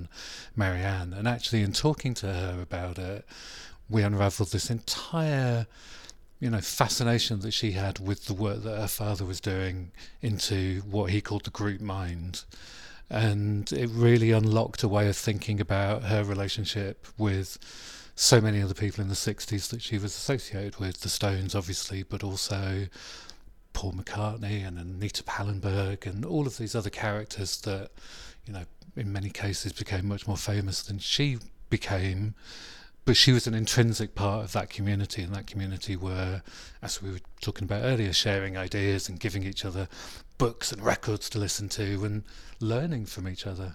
than Marianne. And actually, in talking to her about it, we unravelled this entire, fascination that she had with the work that her father was doing into what he called the group mind. And it really unlocked a way of thinking about her relationship with so many of the people in the 60s that she was associated with, the Stones obviously, but also Paul McCartney and Anita Pallenberg and all of these other characters that, in many cases became much more famous than she became. But she was an intrinsic part of that community, and that community were, as we were talking about earlier, sharing ideas and giving each other books and records to listen to and learning from each other.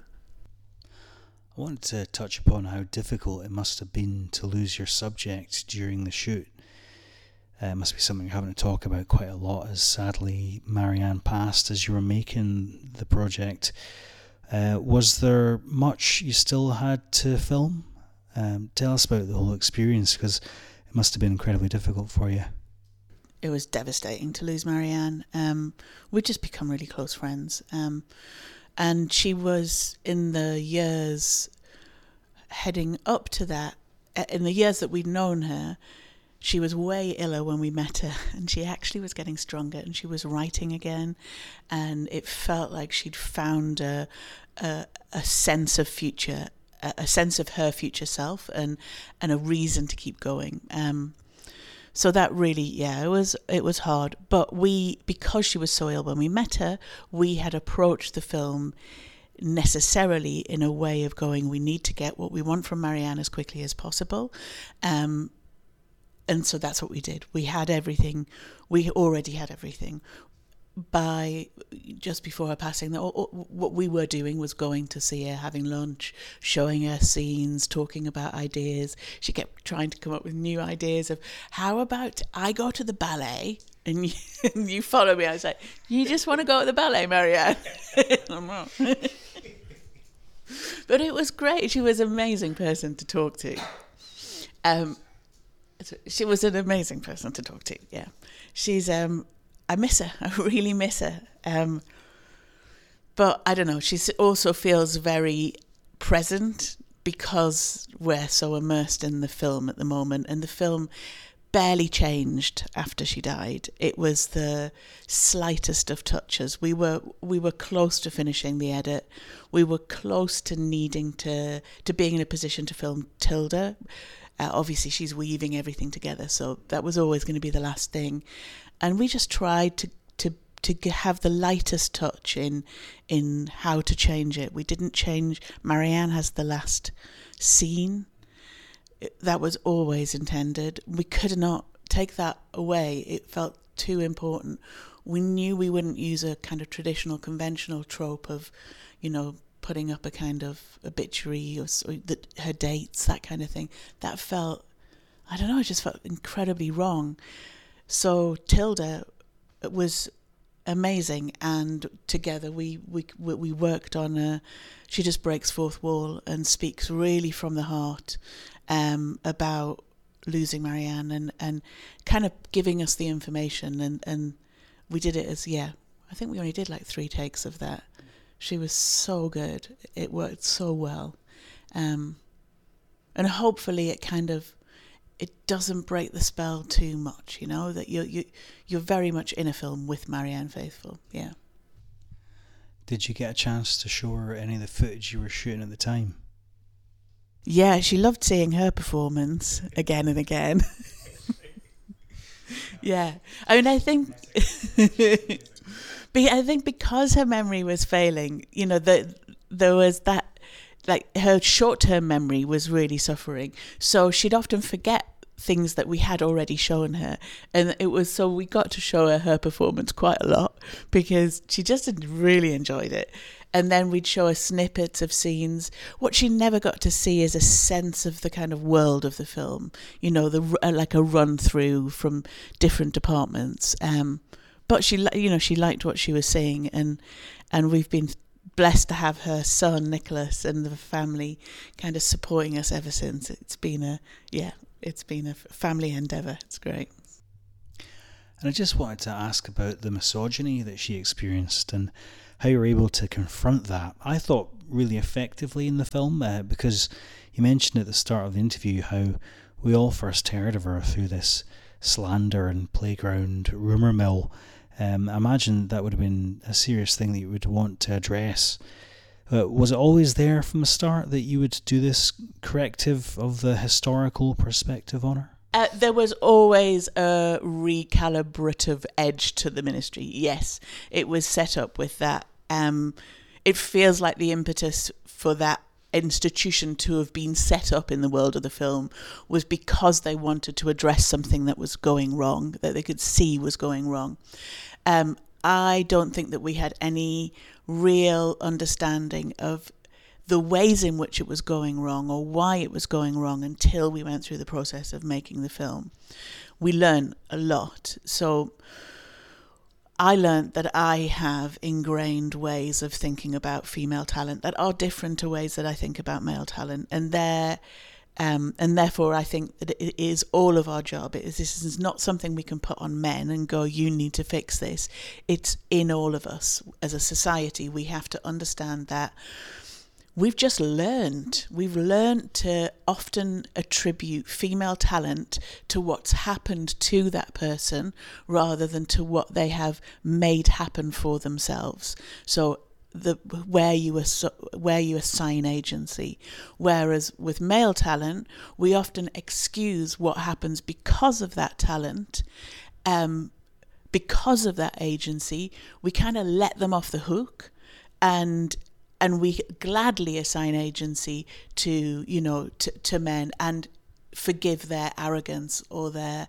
I wanted to touch upon how difficult it must have been to lose your subject during the shoot. It must be something you're having to talk about quite a lot, as sadly Marianne passed as you were making the project. Was there much you still had to film? Tell us about the whole experience, because it must have been incredibly difficult for you. It was devastating to lose Marianne. We'd just become really close friends. And she was, in the years heading up to that, in the years that we'd known her, she was way iller when we met her, and she actually was getting stronger, and she was writing again, and it felt like she'd found a sense of future, a sense of her future self, and a reason to keep going. So that really, it was hard. But because she was so ill when we met her, we had approached the film necessarily in a way of going, we need to get what we want from Marianne as quickly as possible. And so that's what we did. We had everything. We already had everything. By just before her passing, what we were doing was going to see her, having lunch, showing her scenes, talking about ideas. She kept trying to come up with new ideas of, how about I go to the ballet and you follow me? I was like, you just want to go to the ballet, Marianne? But it was great. She was an amazing person to talk to. She was an amazing person to talk to, yeah. She's... I miss her. I really miss her. But I don't know. She also feels very present because we're so immersed in the film at the moment. And the film barely changed after she died. It was the slightest of touches. We were close to finishing the edit. We were close to needing to being in a position to film Tilda. Obviously, she's weaving everything together, so that was always going to be the last thing. And we just tried to have the lightest touch in how to change it. We didn't change. Marianne has the last scene. That was always intended. We could not take that away. It felt too important. We knew we wouldn't use a kind of traditional, conventional trope of, putting up a kind of obituary or her dates, that kind of thing. That felt, I don't know, it just felt incredibly wrong. So Tilda was amazing, and together we worked on she just breaks fourth wall and speaks really from the heart about losing Marianne and kind of giving us the information, and we did it as, I think we only did like 3 takes of that. She was so good. It worked so well. And hopefully it doesn't break the spell too much, that you're very much in a film with Marianne Faithfull, yeah. Did you get a chance to show her any of the footage you were shooting at the time? Yeah, she loved seeing her performance again and again. Yeah, I mean, I think because her memory was failing, there was that, like, her short-term memory was really suffering. So she'd often forget things that we had already shown her. And so we got to show her performance quite a lot because she just really enjoyed it. And then we'd show her snippets of scenes. What she never got to see is a sense of the kind of world of the film, like a run through from different departments. But she liked what she was seeing, and we've been blessed to have her son Nicholas and the family kind of supporting us ever since. It's been a family endeavour. It's great. And I just wanted to ask about the misogyny that she experienced and how you were able to confront that. I thought really effectively in the film, because you mentioned at the start of the interview how we all first heard of her through this slander and playground rumour mill. I imagine that would have been a serious thing that you would want to address. Was it always there from the start that you would do this corrective of the historical perspective on her? There was always a recalibrative edge to the ministry. Yes, it was set up with that. It feels like the impetus for that institution to have been set up in the world of the film was because they wanted to address something that was going wrong, that they could see was going wrong. I don't think that we had any real understanding of the ways in which it was going wrong or why it was going wrong until we went through the process of making the film. We learned a lot. So I learned that I have ingrained ways of thinking about female talent that are different to ways that I think about male talent, and therefore I think that it is all of our job. This is not something we can put on men and go, you need to fix this. It's in all of us. As a society, we have to understand that we've learned to often attribute female talent to what's happened to that person rather than to what they have made happen for themselves. So where you assign agency, whereas with male talent, we often excuse what happens because of that talent, because of that agency. We kind of let them off the hook, and we gladly assign agency to men and forgive their arrogance or their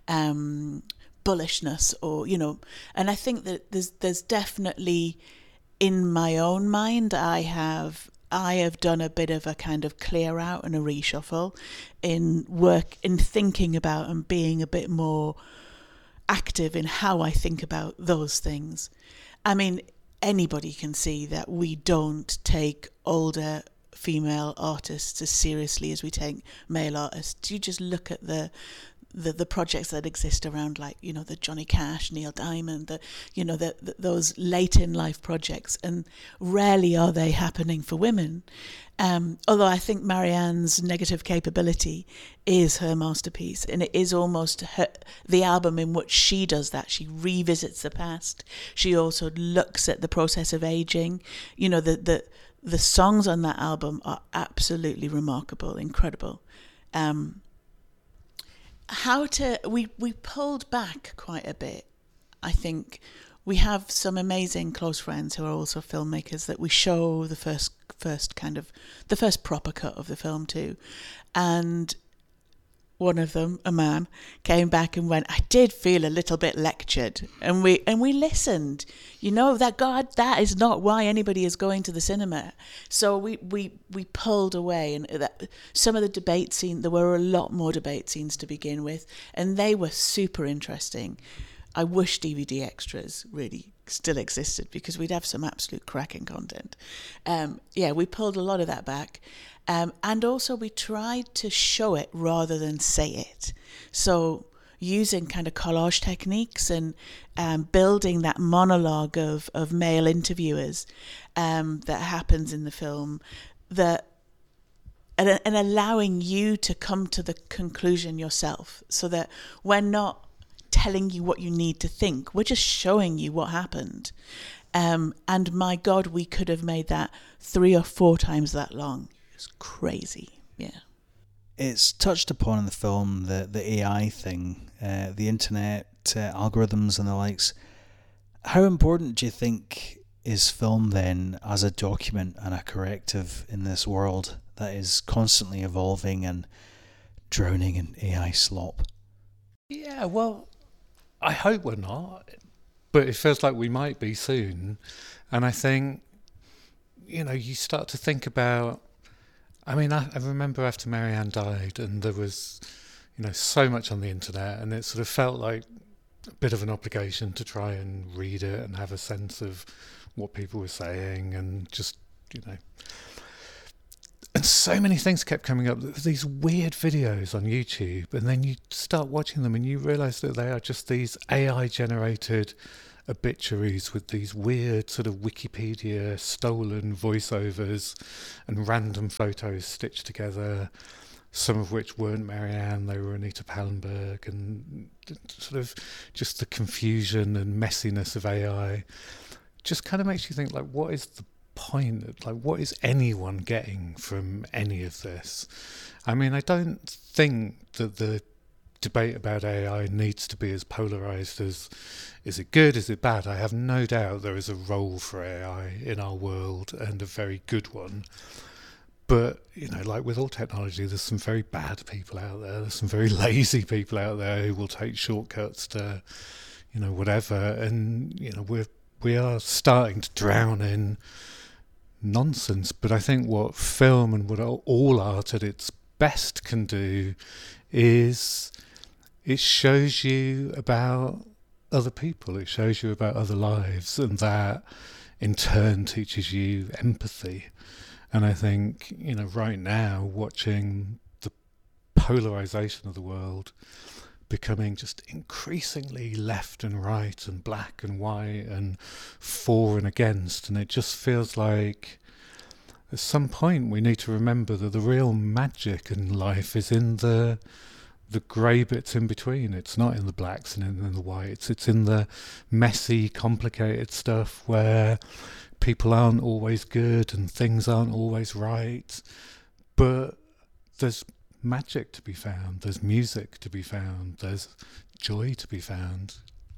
bullishness, or and I think that there's definitely, in my own mind, I have done a bit of a kind of clear out and a reshuffle in thinking about and being a bit more active in how I think about those things. I mean, anybody can see that we don't take older female artists as seriously as we take male artists. You just look at the projects that exist around, like, the Johnny Cash, Neil Diamond, those late in life projects, and rarely are they happening for women. Although I think Marianne's Negative Capability is her masterpiece, and it is almost the album in which she does that. She revisits the past. She also looks at the process of aging. The songs on that album are absolutely remarkable, incredible. We pulled back quite a bit. I think we have some amazing close friends who are also filmmakers that we show the first proper cut of the film to, and one of them, a man, came back and went, I did feel a little bit lectured, and we listened. That is not why anybody is going to the cinema. So we pulled away, and some of the debate scene, there were a lot more debate scenes to begin with, and they were super interesting. I wish DVD extras really still existed, because we'd have some absolute cracking content. We pulled a lot of that back. And also we tried to show it rather than say it. So using kind of collage techniques and building that monologue of male interviewers that happens in the film, and allowing you to come to the conclusion yourself, so that we're not telling you what you need to think, we're just showing you what happened. And my God, we could have made that 3 or 4 times that long. It's crazy, yeah. It's touched upon in the film, the AI thing, the internet, algorithms and the likes. How important do you think is film then as a document and a corrective in this world that is constantly evolving and drowning in AI slop? Yeah, well, I hope we're not, but it feels like we might be soon. And I think, you start to think about, I remember after Marianne died, and there was, so much on the internet, and it sort of felt like a bit of an obligation to try and read it and have a sense of what people were saying, and just, and so many things kept coming up. These weird videos on YouTube, and then you start watching them and you realise that they are just these AI-generated obituaries with these weird sort of Wikipedia stolen voiceovers and random photos stitched together, some of which weren't Marianne, they were Anita Pallenberg, and sort of just the confusion and messiness of AI just kind of makes you think, like, what is the point? Like, what is anyone getting from any of this? I mean, I don't think that the debate about AI needs to be as polarised as, is it good, is it bad? I have no doubt there is a role for AI in our world, and a very good one. But, you know, like with all technology, there's some very bad people out there. There's some very lazy people out there who will take shortcuts to, you know, whatever. And, you know, we are starting to drown in nonsense. But I think what film and what all art at its best can do is it shows you about other people. It shows you about other lives, and that in turn teaches you empathy. And I think, you know, right now, watching the polarisation of the world becoming just increasingly left and right and black and white and for and against, and it just feels like at some point we need to remember that the real magic in life is in the grey bits in between. It's not in the blacks and in the whites. It's in the messy, complicated stuff where people aren't always good and things aren't always right, but there's magic to be found, there's music to be found, there's joy to be found.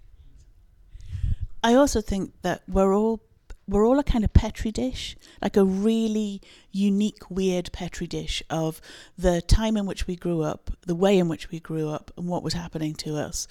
I also think that we're all a kind of petri dish, like a really unique, weird petri dish of the time in which we grew up, the way in which we grew up, and what was happening to us.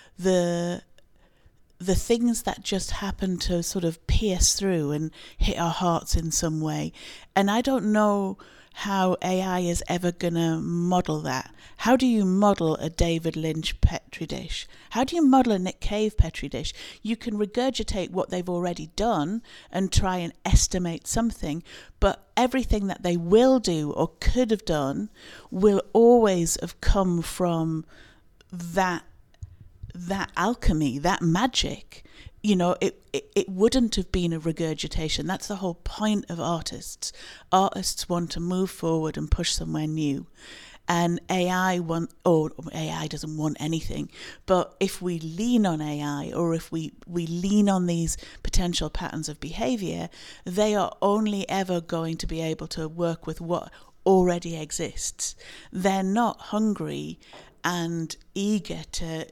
The things that just happen to sort of pierce through and hit our hearts in some way. And I don't know how AI is ever going to model that. How do you model a David Lynch petri dish? How do you model a Nick Cave petri dish? You can regurgitate what they've already done and try and estimate something, but everything that they will do or could have done will always have come from that alchemy, that magic. You know, it wouldn't have been a regurgitation. That's the whole point of artists. Artists want to move forward and push somewhere new. And AI doesn't want anything. But if we lean on AI, or if we lean on these potential patterns of behaviour, they are only ever going to be able to work with what already exists. They're not hungry and eager to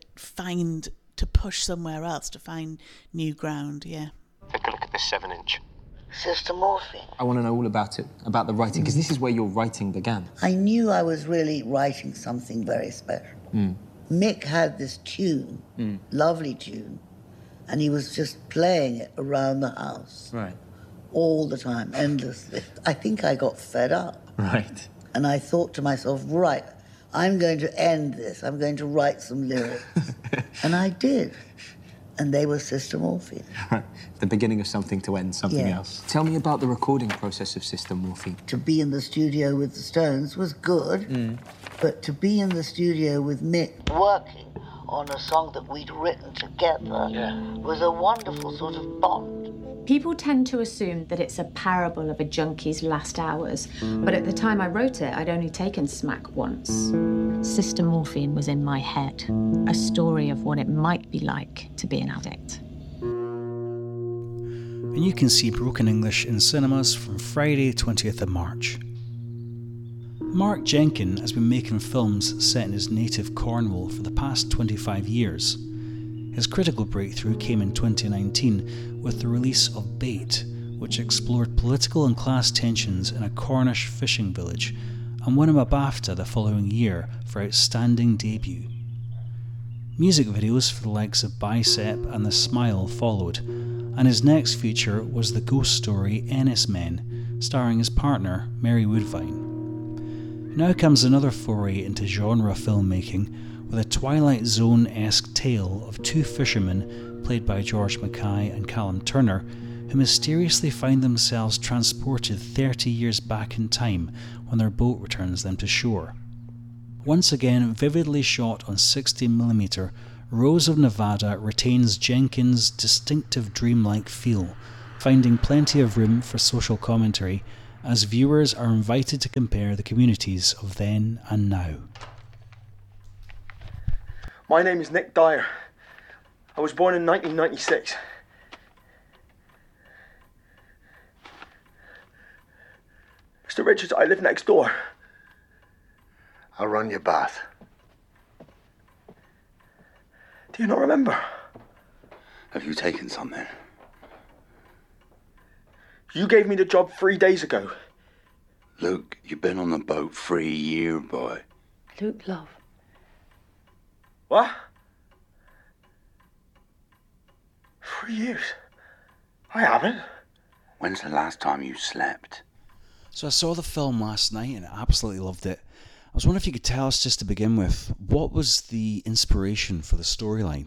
push somewhere else, to find new ground. Yeah. Take a look at this 7-inch. Sister Morphine. I want to know all about it, about the writing, because this is where your writing began. I knew I was really writing something very special. Mick had this tune, lovely tune, and he was just playing it around the house. Right. All the time, endlessly. I think I got fed up. Right. And I thought to myself, right, I'm going to end this. I'm going to write some lyrics. And I did. And they were Sister Morphine. The beginning of something to end something else. Tell me about the recording process of Sister Morphine. To be in the studio with the Stones was good, but to be in the studio with Mick working on a song that we'd written together was a wonderful sort of bond. People tend to assume that it's a parable of a junkie's last hours, but at the time I wrote it, I'd only taken smack once. Sister Morphine was in my head, a story of what it might be like to be an addict. And you can see Broken English in cinemas from Friday 20th of March. Mark Jenkin has been making films set in his native Cornwall for the past 25 years. His critical breakthrough came in 2019 with the release of Bait, which explored political and class tensions in a Cornish fishing village, and won him a BAFTA the following year for Outstanding Debut. Music videos for the likes of Bicep and The Smile followed, and his next feature was the ghost story Ennis Men, starring his partner Mary Woodvine. Now comes another foray into genre filmmaking, with a Twilight Zone-esque tale of two fishermen, played by George Mackay and Callum Turner, who mysteriously find themselves transported 30 years back in time when their boat returns them to shore. Once again vividly shot on 60mm Rose of Nevada retains Jenkins' distinctive dreamlike feel, finding plenty of room for social commentary as viewers are invited to compare the communities of then and now. My name is Nick Dyer. I was born in 1996. Mr. Richards, I live next door. I'll run your bath. Do you not remember? Have you taken something? You gave me the job 3 days ago. Luke, you've been on the boat for a year, boy. Luke, love. What? 3 years? I haven't. When's the last time you slept? So I saw the film last night and I absolutely loved it. I was wondering if you could tell us, just to begin with, what was the inspiration for the storyline?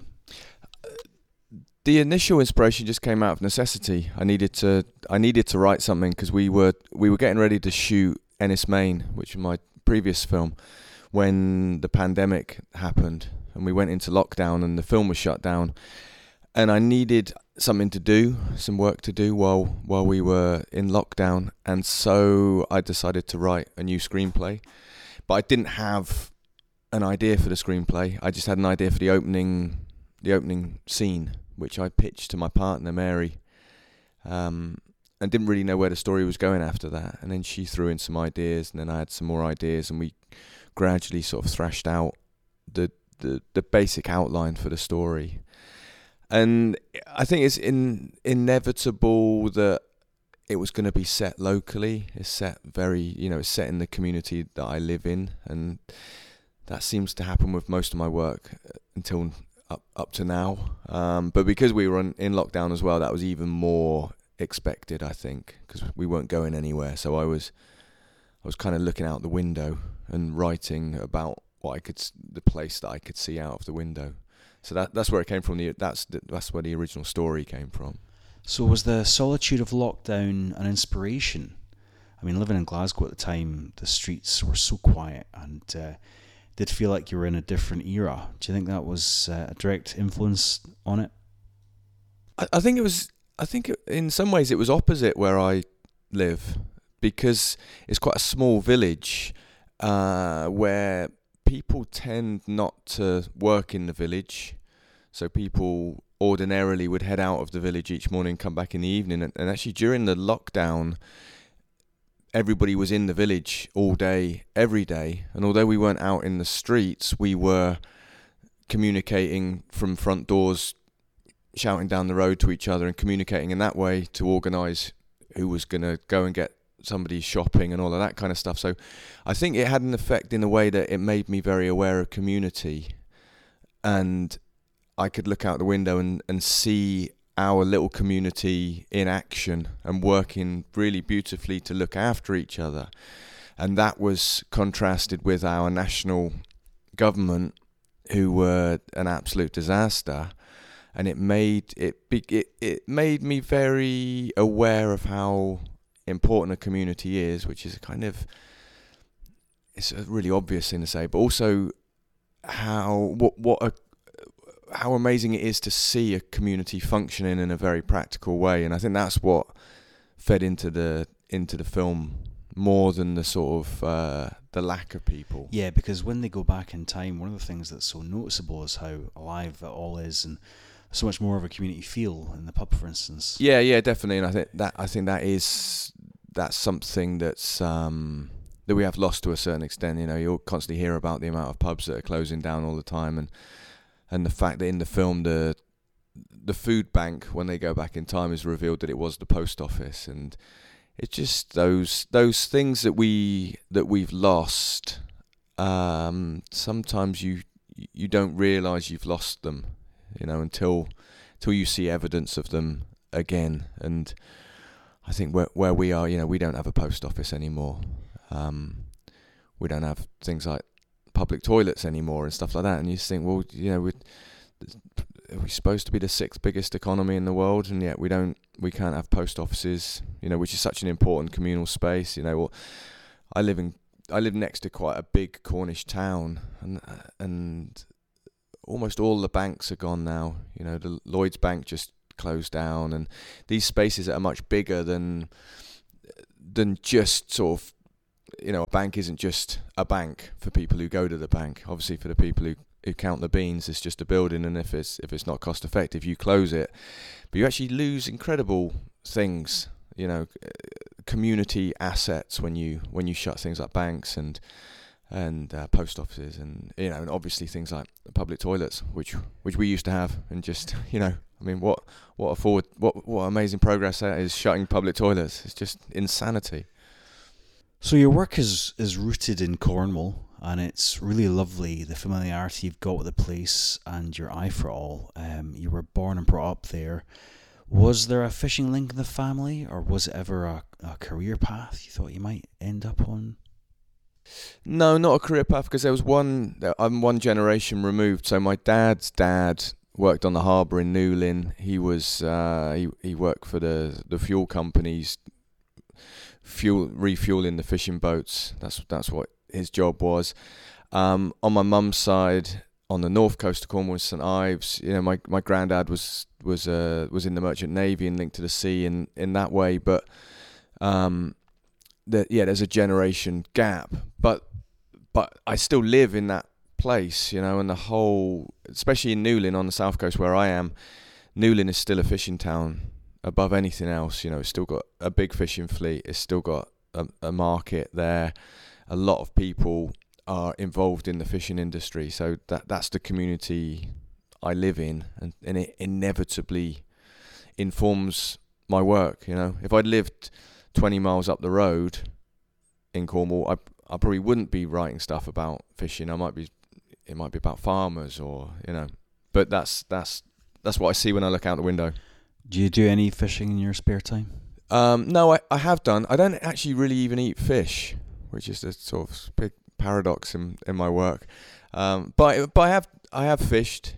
The initial inspiration just came out of necessity. I needed to write something because we were getting ready to shoot Ennis Main, which was my previous film, when the pandemic happened and we went into lockdown and the film was shut down. And I needed something to do, some work to do while we were in lockdown. And so I decided to write a new screenplay. But I didn't have an idea for the screenplay. I just had an idea for the opening scene, which I pitched to my partner, Mary, and didn't really know where the story was going after that. And then she threw in some ideas, and then I had some more ideas, and we gradually sort of thrashed out the basic outline for the story. And I think it's inevitable that it was going to be set locally. It's set it's set in the community that I live in, and that seems to happen with most of my work until up to now. But because we were in lockdown as well, that was even more expected, I think, because we weren't going anywhere. So I was kind of looking out the window and writing about the place that I could see out of the window. So that's where it came from. That's where the original story came from. So was the solitude of lockdown an inspiration? I mean, living in Glasgow at the time, the streets were so quiet and did feel like you were in a different era. Do you think that was a direct influence on it? I think in some ways it was opposite where I live, because it's quite a small village where people tend not to work in the village. So people ordinarily would head out of the village each morning, come back in the evening. And actually during the lockdown, everybody was in the village all day, every day. And although we weren't out in the streets, we were communicating from front doors, shouting down the road to each other and communicating in that way to organise who was going to go and get somebody shopping and all of that kind of stuff. So I think it had an effect in the way that it made me very aware of community, and I could look out the window and see our little community in action and working really beautifully to look after each other. And that was contrasted with our national government, who were an absolute disaster. And it made me very aware of how important a community is, which is it's a really obvious thing to say, but also how amazing it is to see a community functioning in a very practical way. And I think that's what fed into the film more than the sort of the lack of people. Yeah, because when they go back in time, one of the things that's so noticeable is how alive it all is, and so much more of a community feel in the pub, for instance. Yeah, definitely. And I think that's something that's that we have lost to a certain extent. You know, you'll constantly hear about the amount of pubs that are closing down all the time, and the fact that in the film the food bank, when they go back in time, is revealed that it was the post office. And it's just those things that we've lost. Sometimes you don't realise you've lost them, you know, until you see evidence of them again. And I think where we are, you know, we don't have a post office anymore. We don't have things like public toilets anymore and stuff like that. And you just think, well, you know, we're supposed to be the 6th biggest economy in the world, and yet we can't have post offices, you know, which is such an important communal space. You know, well, I live next to quite a big Cornish town, and almost all the banks are gone now. You know, the Lloyd's Bank just closed down, and these spaces that are much bigger than just sort of, you know, a bank isn't just a bank for people who go to the bank. Obviously, for the people who count the beans, it's just a building, and if it's not cost effective, you close it. But you actually lose incredible things, you know, community assets when you shut things like banks and post offices, and, you know, and obviously things like public toilets, which we used to have, and just, you know, I mean, what amazing progress that is, shutting public toilets. It's just insanity. So your work is rooted in Cornwall, and it's really lovely, the familiarity you've got with the place and your eye for it all. You were born and brought up there. Was there a fishing link in the family, or was it ever a career path you thought you might end up on? No, not a career path, because I'm one generation removed. So my dad's dad worked on the harbour in Newlyn. He was he worked for the fuel companies, refueling the fishing boats. That's what his job was. On my mum's side, on the north coast of Cornwall, St Ives, you know, my granddad was in the Merchant Navy and linked to the sea in that way. But there's a generation gap. But I still live in that place, you know, and the whole, especially in Newlyn on the south coast where I am, Newlyn is still a fishing town above anything else. You know, it's still got a big fishing fleet. It's still got a market there. A lot of people are involved in the fishing industry, so that's the community I live in, and it inevitably informs my work. You know, if I'd lived 20 miles up the road in Cornwall, I probably wouldn't be writing stuff about fishing. It might be about farmers, or, you know, but that's what I see when I look out the window. Do you do any fishing in your spare time? No, I have done. I don't actually really even eat fish, which is a sort of big paradox in my work. But I have fished.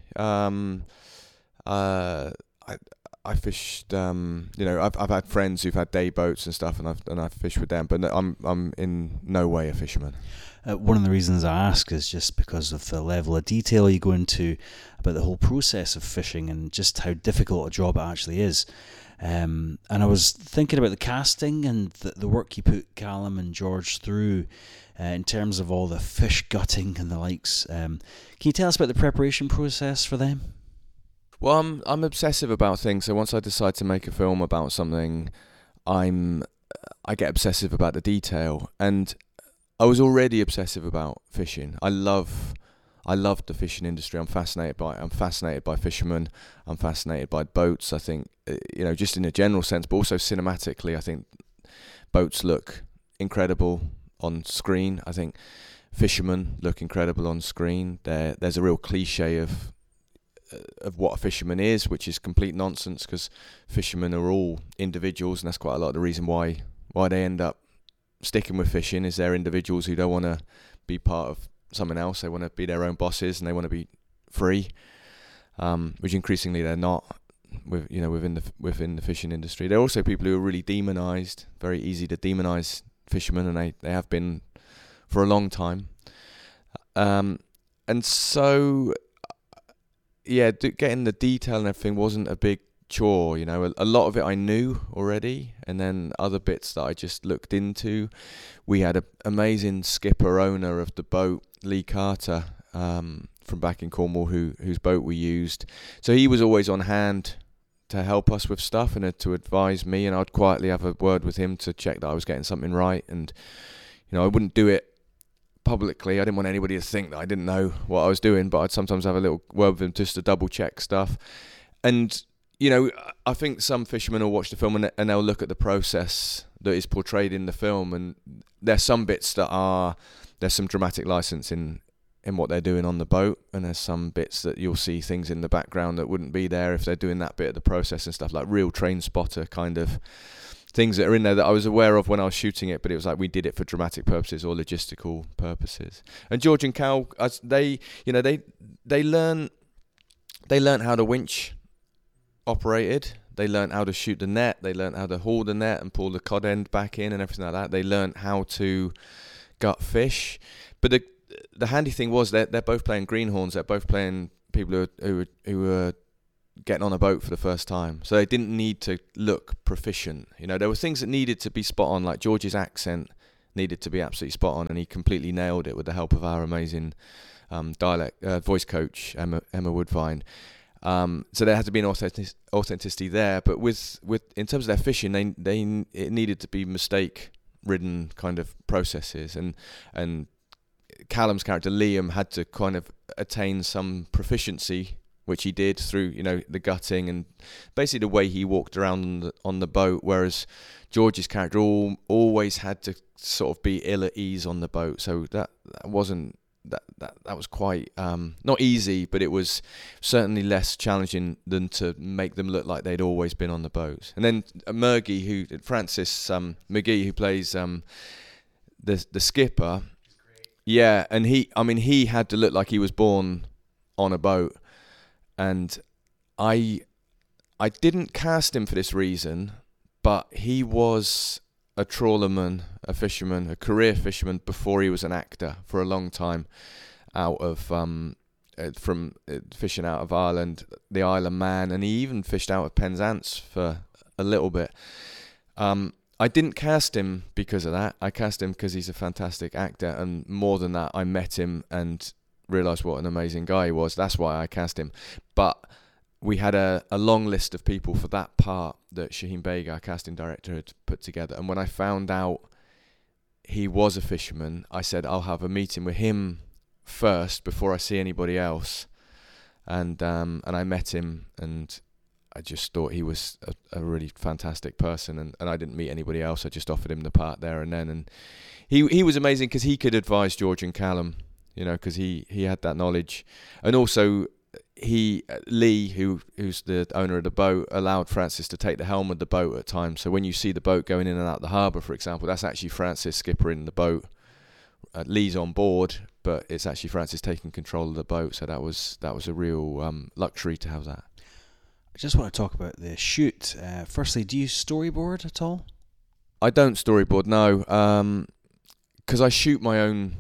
I fished. You know, I've had friends who've had day boats and stuff, and I've fished with them. But I'm in no way a fisherman. One of the reasons I ask is just because of the level of detail you go into about the whole process of fishing and just how difficult a job it actually is. And I was thinking about the casting and the work you put Callum and George through in terms of all the fish gutting and the likes. Can you tell us about the preparation process for them? Well, I'm obsessive about things. So once I decide to make a film about something, I get obsessive about the detail. And I was already obsessive about fishing. I love the fishing industry. I'm fascinated by it. I'm fascinated by fishermen. I'm fascinated by boats. I think, you know, just in a general sense, but also cinematically, I think boats look incredible on screen. I think fishermen look incredible on screen. There's a real cliche of what a fisherman is, which is complete nonsense, because fishermen are all individuals, and that's quite a lot of the reason why they end up sticking with fishing. Is they're individuals who don't want to be part of someone else. They want to be their own bosses, and they want to be free, which increasingly they're not within the fishing industry. There are also people who are really demonized, very easy to demonize fishermen, and they have been for a long time. And so, yeah, getting the detail and everything wasn't a big chore. You know, a lot of it I knew already, and then other bits that I just looked into. We had an amazing skipper owner of the boat, Lee Carter, from back in Cornwall, whose boat we used. So he was always on hand to help us with stuff and to advise me, and I'd quietly have a word with him to check that I was getting something right. And, you know, I wouldn't do it publicly. I didn't want anybody to think that I didn't know what I was doing, but I'd sometimes have a little word with him just to double check stuff. And, you know, I think some fishermen will watch the film and they'll look at the process that is portrayed in the film, and there's some bits there's some dramatic license in what they're doing on the boat, and there's some bits that you'll see things in the background that wouldn't be there if they're doing that bit of the process and stuff, like real train spotter kind of things that are in there that I was aware of when I was shooting it, but it was like we did it for dramatic purposes or logistical purposes. And George and Cal, they learn how the winch operated. They learned how to shoot the net. They learned how to haul the net and pull the cod end back in and everything like that. They learned how to gut fish. But the handy thing was they're both playing greenhorns. They're both playing people who were getting on a boat for the first time, so they didn't need to look proficient. You know, there were things that needed to be spot on, like George's accent needed to be absolutely spot on, and he completely nailed it with the help of our amazing voice coach Emma Woodvine. So there had to be an authenticity there, but with in terms of their fishing, it needed to be mistake-ridden kind of processes, and Callum's character Liam had to kind of attain some proficiency, which he did through, you know, the gutting and basically the way he walked around on the boat, whereas George's character always had to sort of be ill at ease on the boat. So that wasn't that was quite not easy, but it was certainly less challenging than to make them look like they'd always been on the boat. And then Francis McGee, who plays the skipper, yeah, and he had to look like he was born on a boat. And I didn't cast him for this reason, but he was a trawlerman, a fisherman, a career fisherman before he was an actor for a long time, out of from fishing out of Ireland, the Isle of Man, and he even fished out of Penzance for a little bit. I didn't cast him because of that. I cast him because he's a fantastic actor, and more than that, I met him and realised what an amazing guy he was. That's why I cast him. But we had a long list of people for that part that Shaheen Bega, our casting director, had put together. And when I found out he was a fisherman, I said, I'll have a meeting with him first before I see anybody else. And I met him, and I just thought he was a really fantastic person. And I didn't meet anybody else. I just offered him the part there and then. And he was amazing because he could advise George and Callum, you know, because he had that knowledge. And also Lee, who's the owner of the boat, allowed Francis to take the helm of the boat at times. So when you see the boat going in and out the harbour, for example, that's actually Francis skippering the boat. Lee's on board, but it's actually Francis taking control of the boat. So that was a real luxury to have that. I just want to talk about the shoot. Firstly, do you storyboard at all? I don't storyboard, no, because I shoot my own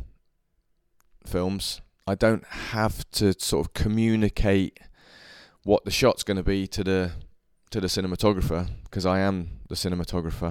films. I don't have to sort of communicate what the shot's going to be to the cinematographer, because I am the cinematographer.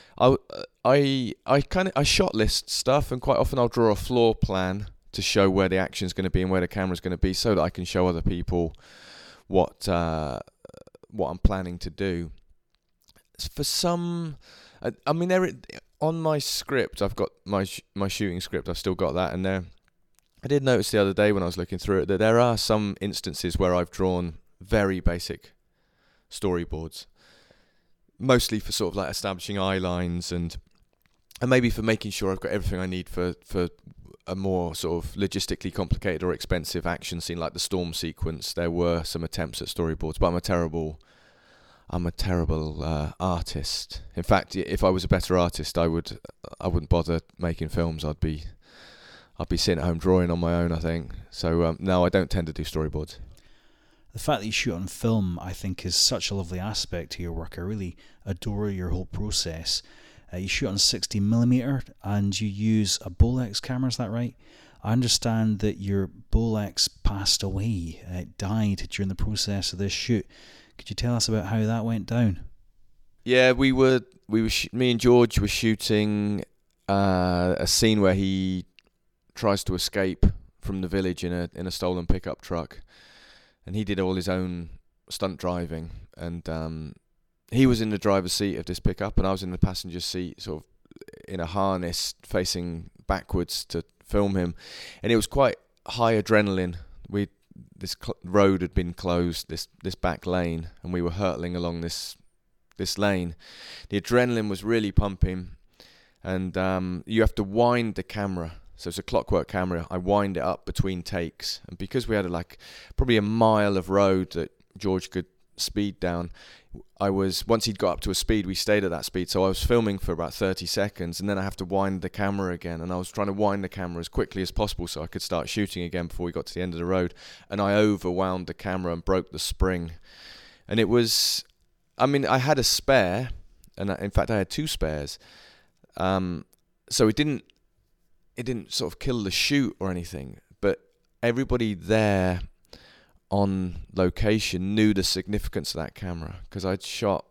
I shot list stuff, and quite often I'll draw a floor plan to show where the action's going to be and where the camera's going to be, so that I can show other people what I'm planning to do. For some, I mean, on my script, I've got my shooting script. I've still got that, and there. I did notice the other day when I was looking through it that there are some instances where I've drawn very basic storyboards, mostly for sort of like establishing eye lines and maybe for making sure I've got everything I need for a more sort of logistically complicated or expensive action scene like the storm sequence. There were some attempts at storyboards, but I'm a terrible artist. In fact, if I was a better artist, I wouldn't bother making films. I'd be sitting at home drawing on my own, I think. So, no, I don't tend to do storyboards. The fact that you shoot on film, I think, is such a lovely aspect to your work. I really adore your whole process. You shoot on 60mm and you use a Bolex camera, is that right? I understand that your Bolex passed away. It died during the process of this shoot. Could you tell us about how that went down? Yeah, me and George were shooting a scene where he tries to escape from the village in a stolen pickup truck, and he did all his own stunt driving, and he was in the driver's seat of this pickup and I was in the passenger seat, sort of in a harness facing backwards to film him, and it was quite high adrenaline. This road had been closed, this back lane, and we were hurtling along this lane. The adrenaline was really pumping, and you have to wind the camera. So it's a clockwork camera. I wind it up between takes, and because we had probably a mile of road that George could speed down, once he'd got up to a speed, we stayed at that speed. So I was filming for about 30 seconds, and then I have to wind the camera again, and I was trying to wind the camera as quickly as possible so I could start shooting again before we got to the end of the road, and I overwound the camera and broke the spring. And it was, I mean, I had a spare, and in fact I had two spares, so it didn't sort of kill the shoot or anything, but everybody there on location knew the significance of that camera, because I'd shot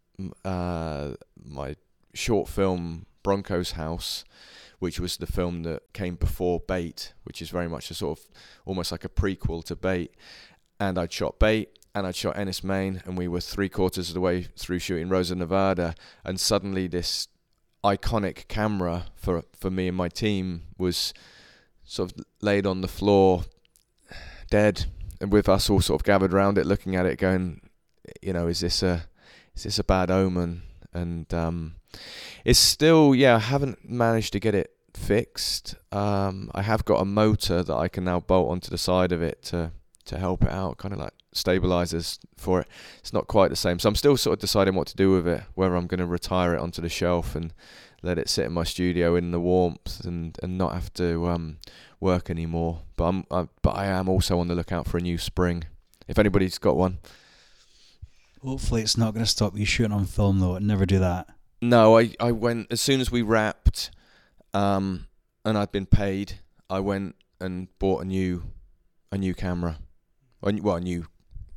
my short film Bronco's House, which was the film that came before Bait, which is very much a sort of almost like a prequel to Bait. And I'd shot Bait, and I'd shot Ennis, Maine, and we were 3/4 of the way through shooting Rosa, Nevada, and suddenly this iconic camera for me and my team was sort of laid on the floor, dead, and with us all sort of gathered around it, looking at it, going, is this a bad omen? And it's still, I haven't managed to get it fixed. I have got a motor that I can now bolt onto the side of it to help it out, kind of like stabilizers for it. It's not quite the same, so I'm still sort of deciding what to do with it, whether I'm going to retire it onto the shelf and let it sit in my studio in the warmth and not have to work anymore. But I am also on the lookout for a new Spring, if anybody's got one. Hopefully it's not going to stop you shooting on film, though. I'd never do that. No, I went as soon as we wrapped, and I'd been paid. I went and bought a new camera, a new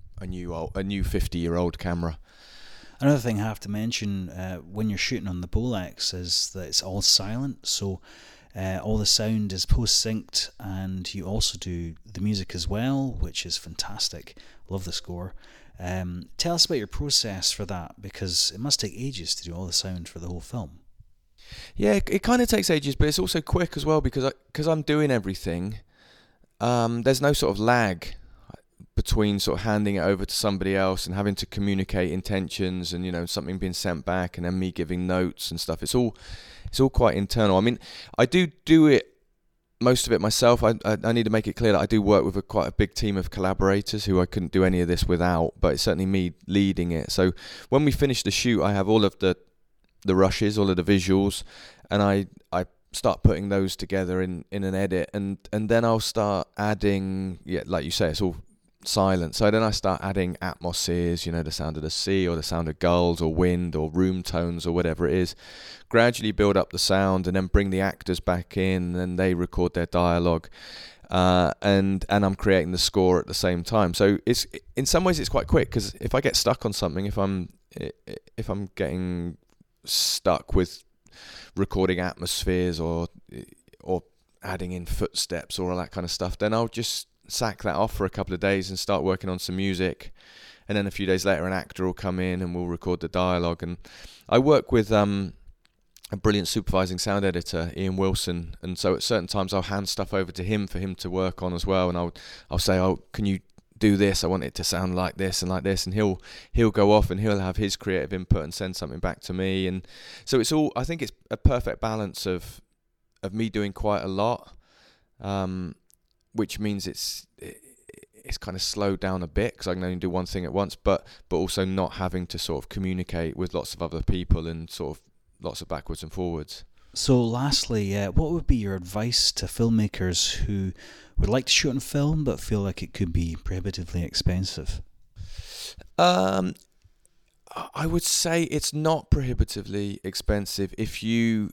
50-year-old camera. Another thing I have to mention when you're shooting on the Bolex is that it's all silent, so all the sound is post-synced, and you also do the music as well, which is fantastic. Love the score. Tell us about your process for that, because it must take ages to do all the sound for the whole film. Yeah, it kind of takes ages, but it's also quick as well, because I'm doing everything. There's no sort of lag between sort of handing it over to somebody else and having to communicate intentions and something being sent back and then me giving notes and stuff. It's all quite internal. I mean, I do it, most of it myself. I need to make it clear that I do work with quite a big team of collaborators who I couldn't do any of this without, but it's certainly me leading it. So when we finish the shoot, I have all of the rushes, all of the visuals, and I start putting those together in an edit, and then I'll start adding, like you say, it's all silent. So then I start adding atmospheres, the sound of the sea or the sound of gulls or wind or room tones or whatever it is. Gradually build up the sound and then bring the actors back in and they record their dialogue. And I'm creating the score at the same time. So it's in some ways it's quite quick, because if I get stuck on something, if I'm getting stuck with recording atmospheres or adding in footsteps or all that kind of stuff, then I'll just sack that off for a couple of days and start working on some music, and then a few days later an actor will come in and we'll record the dialogue. And I work with a brilliant supervising sound editor, Ian Wilson, and so at certain times I'll hand stuff over to him for him to work on as well, and I'll say, can you do this? I want it to sound like this, and he'll go off and he'll have his creative input and send something back to me. And so it's all, I think it's a perfect balance of me doing quite a lot, which means it's kind of slowed down a bit because I can only do one thing at once, but also not having to sort of communicate with lots of other people and sort of lots of backwards and forwards. So lastly, what would be your advice to filmmakers who would like to shoot on film but feel like it could be prohibitively expensive? I would say it's not prohibitively expensive if you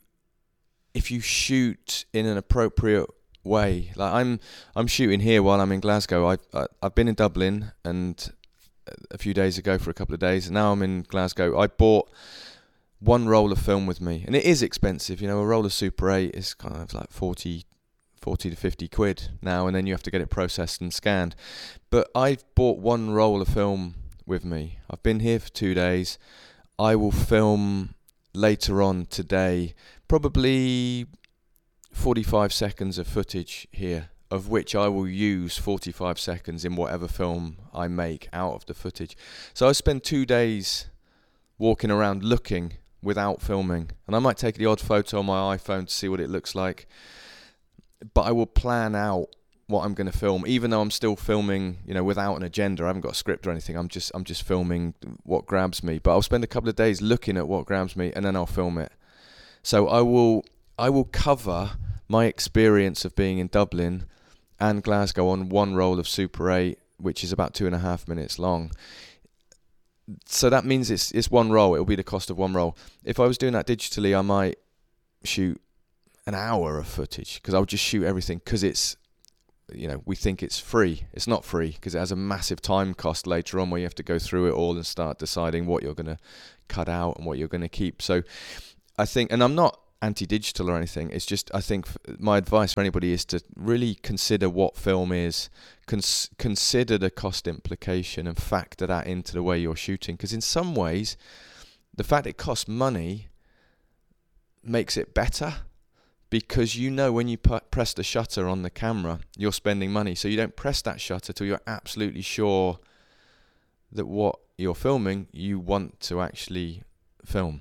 shoot in an appropriate way. Like I'm shooting here while I'm in Glasgow. I've been in Dublin and a few days ago for a couple of days, and now I'm in Glasgow. I bought one roll of film with me, and it is expensive. A roll of Super 8 is kind of like 40 to 50 quid now, and then you have to get it processed and scanned. But I've bought one roll of film with me. I've been here for 2 days. I will film later on today, probably 45 seconds of footage here, of which I will use 45 seconds in whatever film I make out of the footage. So I spend 2 days walking around looking without filming, and I might take the odd photo on my iPhone to see what it looks like, but I will plan out what I'm going to film, even though I'm still filming, without an agenda. I haven't got a script or anything. I'm just filming what grabs me, but I'll spend a couple of days looking at what grabs me, and then I'll film it. So I will cover my experience of being in Dublin and Glasgow on one roll of Super 8, which is about 2.5 minutes long. So that means it's one roll. It'll be the cost of one roll. If I was doing that digitally, I might shoot an hour of footage, because I'll just shoot everything, because it's we think it's free. It's not free, because it has a massive time cost later on where you have to go through it all and start deciding what you're going to cut out and what you're going to keep. So I think, and I'm not anti-digital or anything, it's just, I think my advice for anybody is to really consider what film is, consider the cost implication and factor that into the way you're shooting, because in some ways the fact it costs money makes it better, because when you press the shutter on the camera, you're spending money, so you don't press that shutter till you're absolutely sure that what you're filming you want to actually film.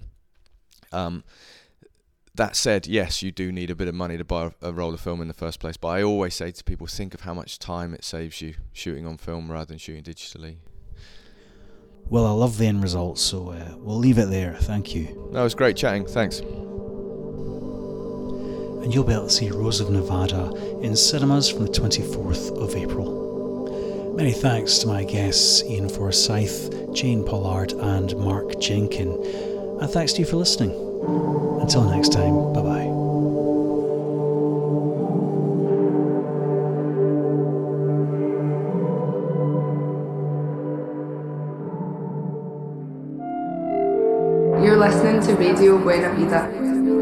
That said, yes, you do need a bit of money to buy a roll of film in the first place, but I always say to people, think of how much time it saves you shooting on film rather than shooting digitally. Well, I love the end result, so we'll leave it there. Thank you. No, it was great chatting. Thanks. And you'll be able to see Rose of Nevada in cinemas from the 24th of April. Many thanks to my guests Ian Forsyth, Jane Pollard and Mark Jenkin. And thanks to you for listening. Until next time, bye-bye. You're listening to Radio Buena Vida.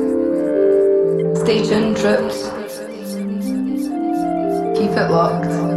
Stay tuned, troops. Keep it locked.